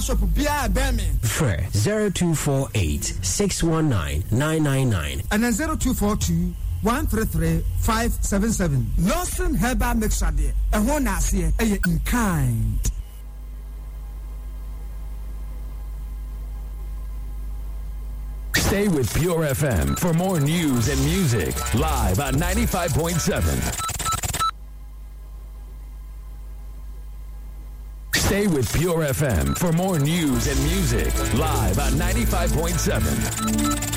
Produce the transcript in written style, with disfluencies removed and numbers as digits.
shop bia be me. Frɛ 0248 619 999 and 0242 133-577. Lawson Herbal Mixture there. And one I see in kind. Stay with Pure FM for more news and music. Live on 95.7. Stay with Pure FM for more news and music. Live on 95.7.